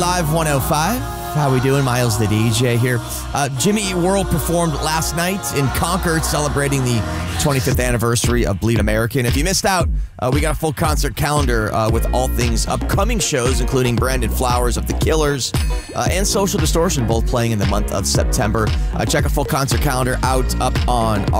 Live 105. How we doing? Miles the DJ here. Jimmy Eat World performed last night in Concord, celebrating the 25th anniversary of Bleed American. If you missed out, we got a full concert calendar with all things upcoming shows, including Brandon Flowers of The Killers and Social Distortion, both playing in the month of September. Check a full concert calendar out up on